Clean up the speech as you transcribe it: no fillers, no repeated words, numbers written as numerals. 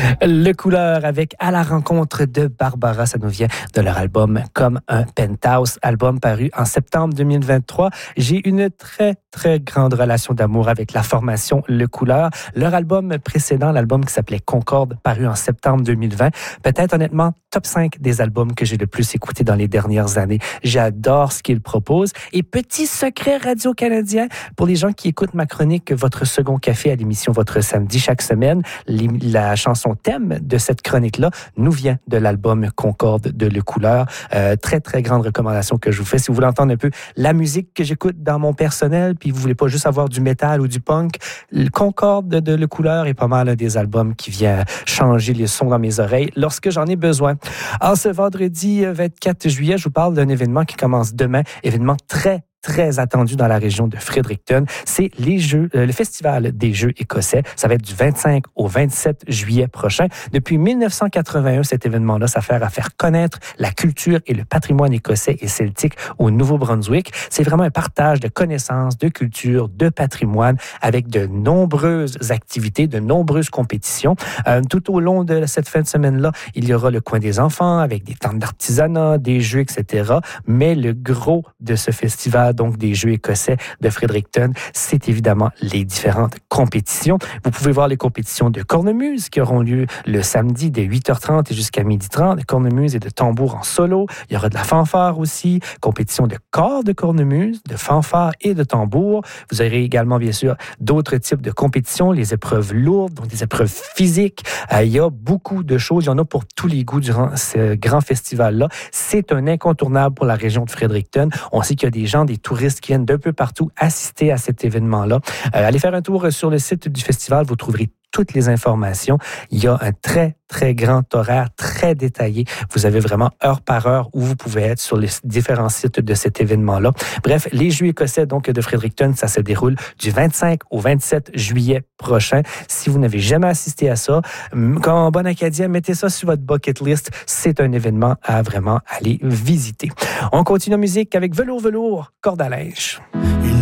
Le Couleur avec À la rencontre de Barbara, ça nous vient de leur album Comme un Penthouse, album paru en septembre 2023. J'ai une très, très grande relation d'amour avec la formation Le Couleur. Leur album précédent, l'album qui s'appelait Concorde, paru en septembre 2020, peut-être honnêtement top 5 des albums que j'ai le plus écouté dans les dernières années. J'adore ce qu'ils proposent. Et petit secret radio-canadien, pour les gens qui écoutent ma chronique Votre Second Café à l'émission Votre Samedi chaque semaine, la chanson thème de cette chronique-là nous vient de l'album Concorde de Le Couleur. Très, très grande recommandation que je vous fais. Si vous voulez entendre un peu la musique que j'écoute dans mon personnel, puis vous voulez pas juste avoir du métal ou du punk, le Concorde de Le Couleur est pas mal un des albums qui vient changer les sons dans mes oreilles lorsque j'en ai besoin. Alors, ce vendredi 24 juillet, je vous parle d'un événement qui commence demain, événement très attendu dans la région de Fredericton. C'est le Festival des Jeux écossais. Ça va être du 25 au 27 juillet prochain. Depuis 1981, cet événement-là s'affaire à faire connaître la culture et le patrimoine écossais et celtique au Nouveau-Brunswick. C'est vraiment un partage de connaissances, de culture, de patrimoine avec de nombreuses activités, de nombreuses compétitions. Tout au long de cette fin de semaine-là, il y aura le coin des enfants avec des tentes d'artisanat, des jeux, etc. Mais le gros de ce festival, donc des Jeux écossais de Fredericton, c'est évidemment les différentes compétitions. Vous pouvez voir les compétitions de cornemuse qui auront lieu le samedi de 8h30 et jusqu'à 12h30, de cornemuse et de tambour en solo. Il y aura de la fanfare aussi, compétition de corps de cornemuse, de fanfare et de tambour. Vous aurez également, bien sûr, d'autres types de compétitions, les épreuves lourdes, donc des épreuves physiques. Il y a beaucoup de choses. Il y en a pour tous les goûts durant ce grand festival-là. C'est un incontournable pour la région de Fredericton. On sait qu'il y a des gens, des touristes qui viennent d'un peu partout assister à cet événement-là. Allez faire un tour sur le site du festival, vous trouverez toutes les informations. Il y a un très, très grand horaire, très détaillé. Vous avez vraiment heure par heure où vous pouvez être sur les différents sites de cet événement-là. Bref, les Jeux écossais donc de Fredericton, ça se déroule du 25 au 27 juillet prochain. Si vous n'avez jamais assisté à ça, comme bon Acadien, mettez ça sur votre bucket list. C'est un événement à vraiment aller visiter. On continue en musique avec Velours, corde à linge.